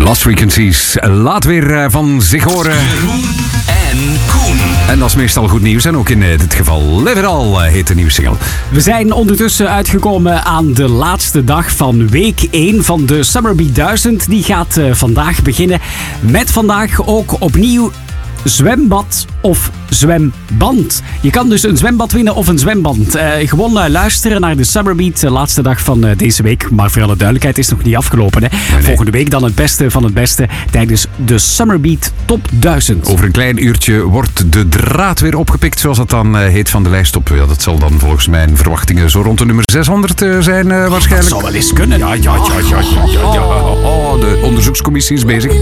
Lost Frequencies laat weer van zich horen. Jeroen en Koen. En dat is meestal goed nieuws. En ook in dit geval Live It All heet de nieuwe single. We zijn ondertussen uitgekomen aan de laatste dag van week 1 van de Summer Beat 1000. Die gaat vandaag beginnen. Met vandaag ook opnieuw zwembad of zwemband. Je kan dus een zwembad winnen of een zwemband. Gewoon luisteren naar de Summer Beat, de laatste dag van deze week. Maar voor alle duidelijkheid, is nog niet afgelopen. Hè? Nee. Volgende week dan het beste van het beste tijdens de Summer Beat Top 1000. Over een klein uurtje wordt de draad weer opgepikt, zoals het dan heet, van de lijst op. Ja, dat zal dan volgens mijn verwachtingen zo rond de nummer 600 zijn waarschijnlijk. Dat zou wel eens kunnen. Ja. De onderzoekscommissie is bezig.